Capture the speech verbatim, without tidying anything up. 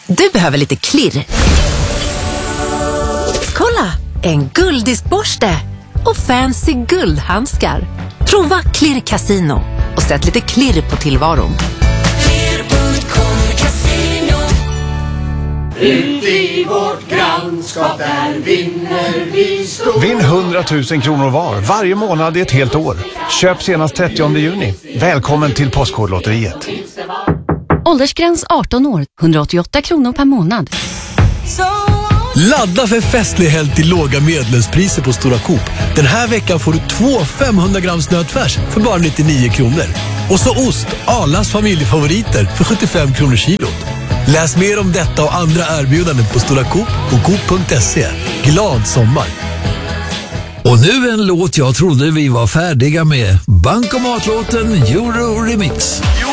Du behöver lite klirr. Kolla, en gulddiskborste och fancy guldhandskar. Prova Klirr Casino och sätt lite klirr på tillvaron. Klirr punkt com Casino. Ut i vårt grannskap där vinner vi stort. Vinn hundratusen kronor var varje månad i ett helt år. Köp senast trettionde juni. Välkommen till Postkodlotteriet. Åldersgräns arton år, hundraåttioåtta kronor per månad. Ladda för festlig helg till låga medlemspriser på Stora Coop. Den här veckan får du två femhundra grams nötfärs för bara nittionio kronor. Och så ost, Arlas familjefavoriter för sjuttiofem kronor kilot. Läs mer om detta och andra erbjudanden på Stora Coop och coop punkt se. Glad sommar! Och nu en låt jag trodde vi var färdiga med. Bankomatlåten Euro Remix.